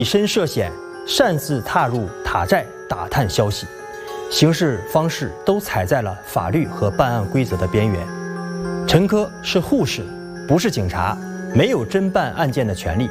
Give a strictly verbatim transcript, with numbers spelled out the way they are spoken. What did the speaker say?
以身涉险，擅自踏入塔寨打探消息，行事方式都踩在了法律和办案规则的边缘。陈科是护士，不是警察，没有侦办案件的权利。